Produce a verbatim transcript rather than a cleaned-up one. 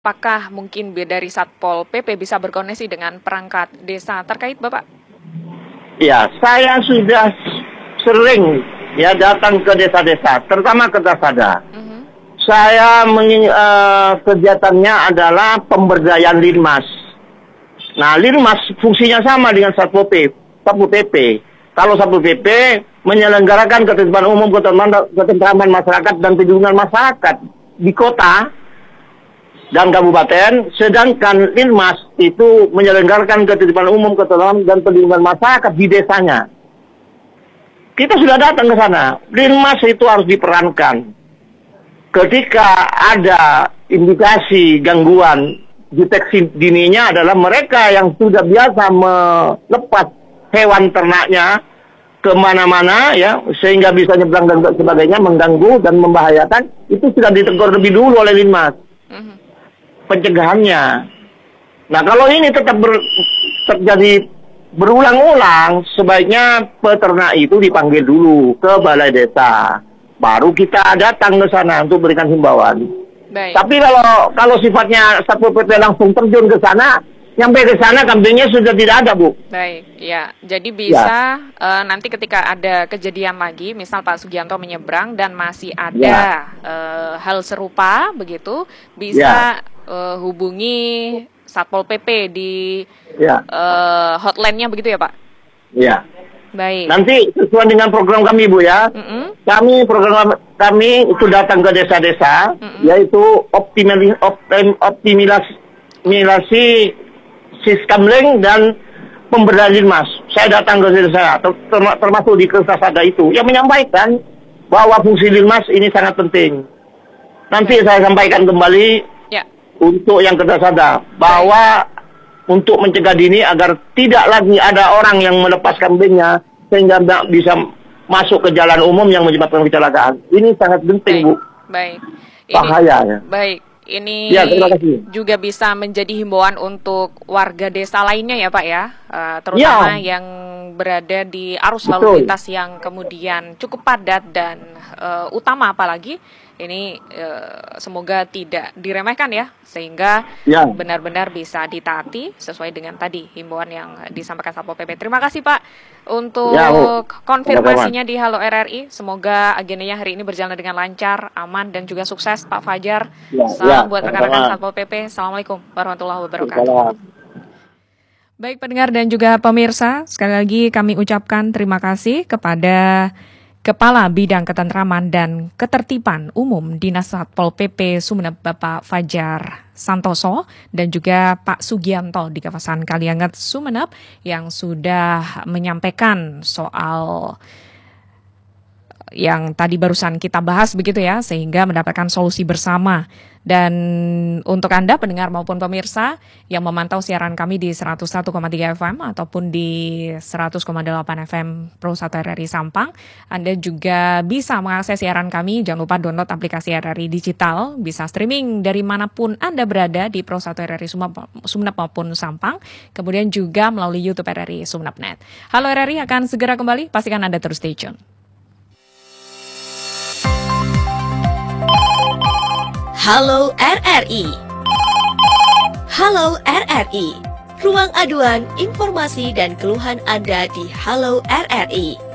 Apakah mungkin dari Satpol P P bisa berkoordinasi dengan perangkat desa terkait, Bapak? Ya, saya sudah sering ya datang ke desa-desa, terutama ke Tasada. Mm-hmm. Saya menging, uh, kegiatannya adalah pemberdayaan Linmas. Nah, Linmas fungsinya sama dengan Satpol P P. Satpol P P. Kalau Satpol P P menyelenggarakan ketertiban umum, ketentraman masyarakat dan perlindungan masyarakat di kota dan kabupaten, sedangkan Linmas itu menyelenggarakan ketertiban umum, ketentraman dan perlindungan masyarakat di desanya. Kita sudah datang ke sana. Linmas itu harus diperankan. Ketika ada indikasi gangguan, deteksi dininya adalah mereka yang sudah biasa melepas hewan ternaknya kemana-mana, ya, sehingga bisa nyebrang dan sebagainya, mengganggu dan membahayakan, itu sudah ditegur lebih dulu oleh Linmas. Mm-hmm. Pencegahannya. Nah, kalau ini tetap ber, terjadi berulang-ulang, sebaiknya peternak itu dipanggil dulu ke balai desa, baru kita datang ke sana untuk berikan himbauan. Baik. Tapi kalau kalau sifatnya Satpol P P langsung terjun ke sana, sampai ke sana kambingnya sudah tidak ada, Bu. Baik, ya. Jadi bisa ya. uh, nanti ketika ada kejadian lagi, misal Pak Sugianto menyeberang dan masih ada ya. uh, hal serupa begitu, bisa ya. uh, hubungi Satpol P P di ya. uh, hotline-nya begitu ya, Pak? Iya. Baik. Nanti sesuai dengan program kami, Bu, ya. Mm-mm. Kami program kami itu datang ke desa-desa, Mm-mm. yaitu optimali, optim, optimilasi sistemling dan pemberdayaan Linmas. Saya datang ke desa, term- termasuk di Tasada itu, yang menyampaikan bahwa fungsi Linmas ini sangat penting. Nanti Baik. saya sampaikan kembali ya. untuk yang ke Tasada, bahwa Baik. untuk mencegah dini agar tidak lagi ada orang yang melepas kambingnya sehingga bisa masuk ke jalan umum yang menyebabkan kecelakaan. Ini sangat penting, Baik. Bu. Baik. Ini, Bahaya ya. Baik. Ini ya, juga bisa menjadi himbauan untuk warga desa lainnya ya, Pak ya, uh, terutama ya. yang berada di arus Betul. lalu lintas yang kemudian cukup padat dan uh, utama apalagi. Ini uh, semoga tidak diremehkan ya, sehingga ya. benar-benar bisa ditaati sesuai dengan tadi himbauan yang disampaikan Satpol P P. Terima kasih, Pak, untuk ya, konfirmasinya di Halo R R I. Semoga agendanya hari ini berjalan dengan lancar, aman, dan juga sukses, Pak Fajar. Ya, Salam ya, buat rekan-rekan Satpol P P. Assalamualaikum warahmatullahi wabarakatuh. Baik pendengar dan juga pemirsa, sekali lagi kami ucapkan terima kasih kepada Kepala Bidang Ketentraman dan Ketertiban Umum Dinas Satpol P P Sumeneb Bapak Fajar Santoso dan juga Pak Sugianto di kawasan Kalianget Sumeneb yang sudah menyampaikan soal yang tadi barusan kita bahas begitu ya, sehingga mendapatkan solusi bersama. Dan untuk Anda pendengar maupun pemirsa yang memantau siaran kami di seratus satu koma tiga F M ataupun di seratus koma delapan F M Pro satu R R I Sampang, Anda juga bisa mengakses siaran kami. Jangan lupa download aplikasi R R I Digital, bisa streaming dari manapun Anda berada di Pro satu R R I Sumeneb maupun Sampang, kemudian juga melalui YouTube R R I Sumeneb Net. Halo R R I akan segera kembali, pastikan Anda terus stay tune. Halo R R I. Halo R R I. Ruang aduan, informasi dan keluhan Anda di Halo R R I.